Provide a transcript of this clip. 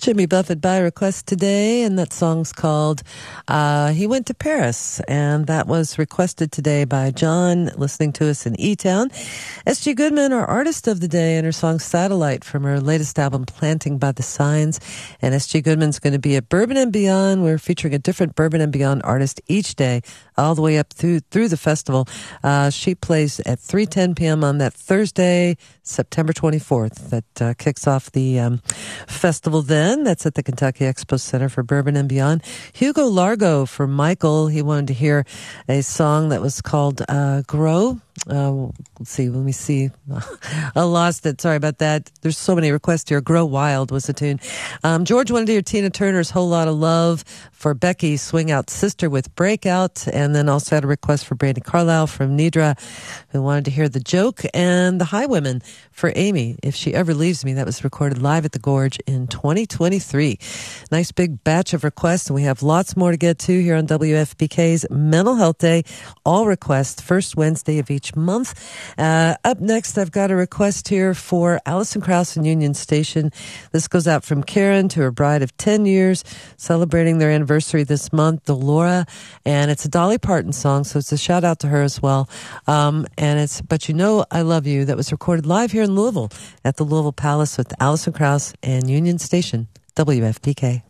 Jimmy Buffett by request today, and that song's called He Went to Paris, and that was requested today by John, listening to us in E-Town. S.G. Goodman, our artist of the day, and her song Satellite from her latest album, Planting by the Signs. And S.G. Goodman's going to be at Bourbon and Beyond. We're featuring a different Bourbon and Beyond artist each day, all the way up through the festival. She plays at 3:10 p.m. on that Thursday, September 24th. That kicks off the festival then. That's at the Kentucky Expo Center for Bourbon and Beyond. Hugo Largo for Michael. He wanted to hear a song that was called Grow. Let me see. I lost it. Sorry about that. There's so many requests here. Grow Wild was the tune. George wanted to hear Tina Turner's Whole Lot of Love. For Becky, Swing Out Sister with Breakout. And then also had a request for Brandi Carlile from Nidra, who wanted to hear The Joke. And The Highwomen for Amy, If She Ever Leaves Me. That was recorded live at the Gorge in 2023. Nice big batch of requests. And we have lots more to get to here on WFPK's Mental Health Day. All requests, first Wednesday of each month. Up next, I've got a request here for Alison Krauss and Union Station. This goes out from Karen to her bride of 10 years, celebrating their anniversary this month, Delora, and it's a Dolly Parton song, so it's a shout out to her as well. And it's But You Know I Love You, that was recorded live here in Louisville at the Louisville Palace with Alison Krauss and Union Station, WFPK.